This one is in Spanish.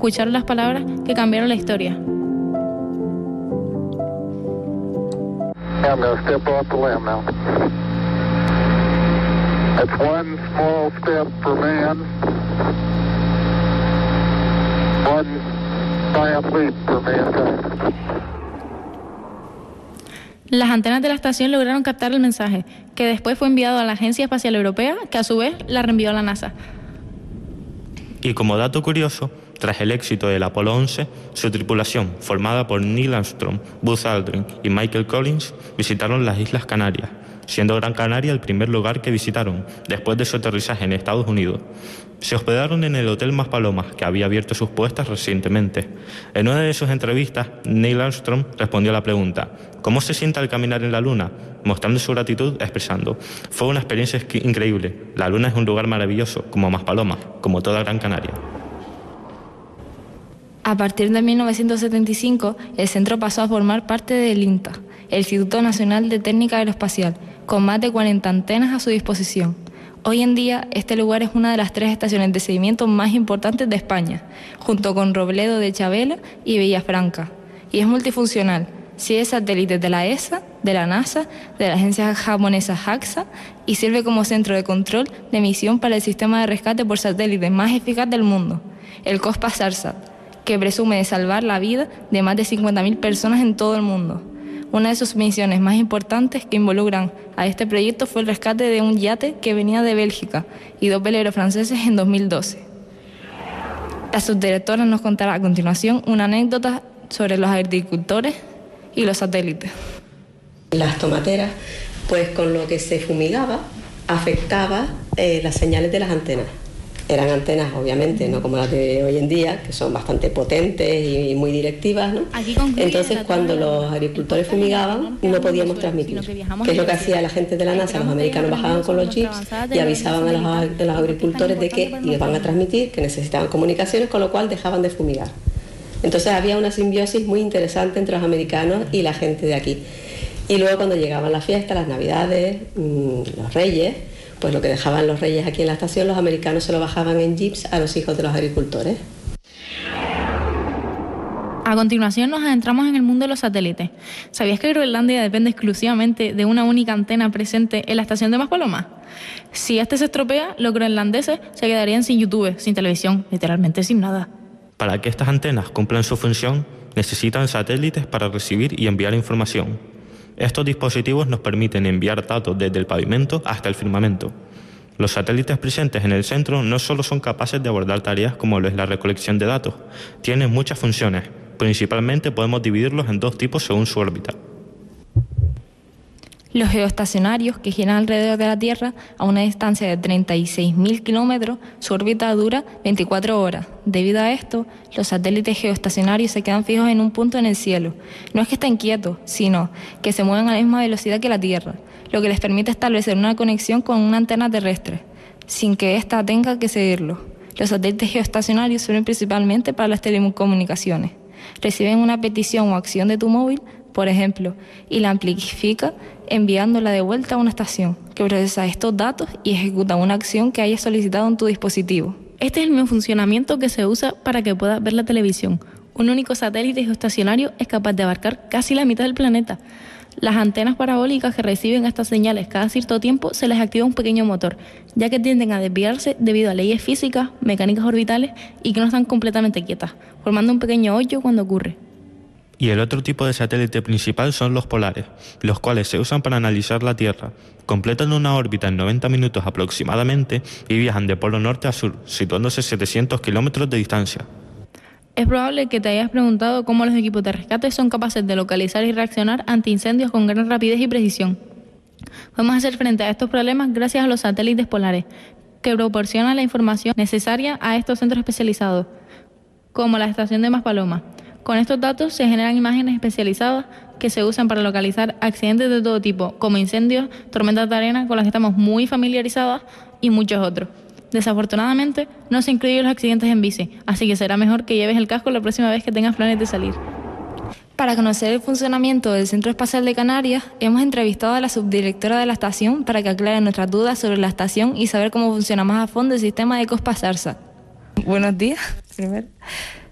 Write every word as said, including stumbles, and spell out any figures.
escucharon las palabras que cambiaron la historia. I'm going to step off the limb now. That's one small step for man, one giant leap for mankind. Las antenas de la estación lograron captar el mensaje, que después fue enviado a la Agencia Espacial Europea, que a su vez la reenvió a la NASA. Y como dato curioso, tras el éxito del Apolo once, su tripulación, formada por Neil Armstrong, Buzz Aldrin y Michael Collins, visitaron las Islas Canarias, siendo Gran Canaria el primer lugar que visitaron después de su aterrizaje en Estados Unidos. Se hospedaron en el Hotel Maspalomas, que había abierto sus puertas recientemente. En una de sus entrevistas, Neil Armstrong respondió a la pregunta: ¿cómo se siente al caminar en la Luna?, mostrando su gratitud expresando: fue una experiencia increíble, la Luna es un lugar maravilloso, como Maspalomas, como toda Gran Canaria. A partir de mil novecientos setenta y cinco, el centro pasó a formar parte del INTA, el Instituto Nacional de Técnica Aeroespacial, con más de cuarenta antenas a su disposición. Hoy en día, este lugar es una de las tres estaciones de seguimiento más importantes de España, junto con Robledo de Chavela y Villafranca, y es multifuncional. Sigue satélites de la E S A, de la NASA, de la agencia japonesa JAXA y sirve como centro de control de misión para el sistema de rescate por satélite más eficaz del mundo, el COSPASARSAT, que presume de salvar la vida de más de cincuenta mil personas en todo el mundo. Una de sus misiones más importantes que involucran a este proyecto fue el rescate de un yate que venía de Bélgica y dos veleros franceses en dos mil doce. La subdirectora nos contará a continuación una anécdota sobre los agricultores y los satélites. Las tomateras, pues con lo que se fumigaba, afectaba eh, las señales de las antenas. Eran antenas, obviamente, no como las de hoy en día, que son bastante potentes y muy directivas, ¿no? Entonces, cuando los agricultores fumigaban, no podíamos transmitir. Que es lo que hacía la gente de la NASA. Los americanos bajaban con los jeeps y avisaban a los, a los agricultores de que iban a transmitir, que necesitaban comunicaciones, con lo cual dejaban de fumigar. Entonces había una simbiosis muy interesante entre los americanos y la gente de aquí. Y luego cuando llegaban las fiestas, las navidades, mmm, los reyes, pues lo que dejaban los reyes aquí en la estación, los americanos se lo bajaban en jeeps a los hijos de los agricultores. A continuación nos adentramos en el mundo de los satélites. ¿Sabías que Groenlandia depende exclusivamente de una única antena presente en la estación de Maspalomas? Si este se estropea, los groenlandeses se quedarían sin YouTube, sin televisión, literalmente sin nada. Para que estas antenas cumplan su función, necesitan satélites para recibir y enviar información. Estos dispositivos nos permiten enviar datos desde el pavimento hasta el firmamento. Los satélites presentes en el centro no solo son capaces de abordar tareas como lo es la recolección de datos, tienen muchas funciones. Principalmente podemos dividirlos en dos tipos según su órbita. Los geoestacionarios, que giran alrededor de la Tierra a una distancia de treinta y seis mil kilómetros, su órbita dura veinticuatro horas. Debido a esto, los satélites geoestacionarios se quedan fijos en un punto en el cielo. No es que estén quietos, sino que se mueven a la misma velocidad que la Tierra, lo que les permite establecer una conexión con una antena terrestre, sin que ésta tenga que seguirlo. Los satélites geoestacionarios sirven principalmente para las telecomunicaciones. Reciben una petición o acción de tu móvil, por ejemplo, y la amplifica enviándola de vuelta a una estación que procesa estos datos y ejecuta una acción que hayas solicitado en tu dispositivo. Este es el mismo funcionamiento que se usa para que puedas ver la televisión. Un único satélite geoestacionario es capaz de abarcar casi la mitad del planeta. Las antenas parabólicas que reciben estas señales cada cierto tiempo se les activa un pequeño motor, ya que tienden a desviarse debido a leyes físicas, mecánicas orbitales y que no están completamente quietas, formando un pequeño hoyo cuando ocurre. Y el otro tipo de satélite principal son los polares, los cuales se usan para analizar la Tierra. Completan una órbita en noventa minutos aproximadamente y viajan de polo norte a sur, situándose a setecientos kilómetros de distancia. Es probable que te hayas preguntado cómo los equipos de rescate son capaces de localizar y reaccionar ante incendios con gran rapidez y precisión. Podemos hacer frente a estos problemas gracias a los satélites polares, que proporcionan la información necesaria a estos centros especializados, como la estación de Maspalomas. Con estos datos se generan imágenes especializadas que se usan para localizar accidentes de todo tipo, como incendios, tormentas de arena con las que estamos muy familiarizadas y muchos otros. Desafortunadamente, no se incluyen los accidentes en bici, así que será mejor que lleves el casco la próxima vez que tengas planes de salir. Para conocer el funcionamiento del Centro Espacial de Canarias, hemos entrevistado a la subdirectora de la estación para que aclare nuestras dudas sobre la estación y saber cómo funciona más a fondo el sistema de COSPASARSAT. Buenos días, primero.